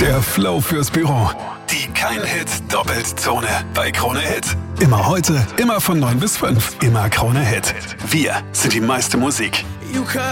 Der Flow fürs Büro. Die Kein-Hit Doppelzone bei Krone Hit. Immer heute, immer von 9 bis 5. Immer Krone Hit. Wir sind die meiste Musik.